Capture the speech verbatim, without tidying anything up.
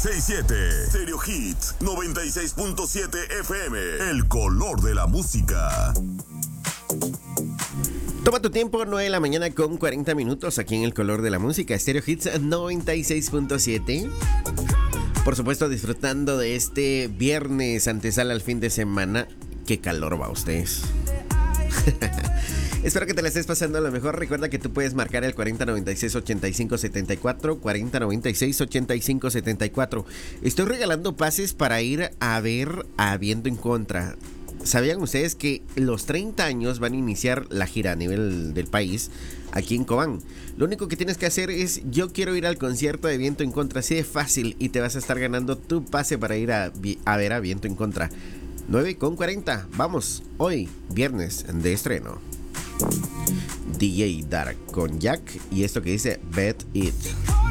seis siete. Stereo Hits noventa y seis punto siete F M. El color de la música. Toma tu tiempo, nueve de la mañana con cuarenta minutos aquí en El Color de la Música, Stereo Hits noventa y seis punto siete. Por supuesto, disfrutando de este viernes antesala al fin de semana. Qué calor va ustedes. Espero que te la estés pasando a lo mejor. Recuerda que tú puedes marcar el cuarenta noventa y seis ochenta y cinco setenta y cuatro, cuarenta noventa y seis ochenta y cinco setenta y cuatro. Estoy regalando pases para ir a ver a Viento en Contra. ¿Sabían ustedes que los treinta años van a iniciar la gira a nivel del país aquí en Cobán? Lo único que tienes que hacer es: yo quiero ir al concierto de Viento en Contra. Así de fácil, y te vas a estar ganando tu pase para ir a, a ver a Viento en Contra. nueve con cuarenta. Vamos, hoy, viernes de estreno. D J Dark con Jack y esto que dice Bet It.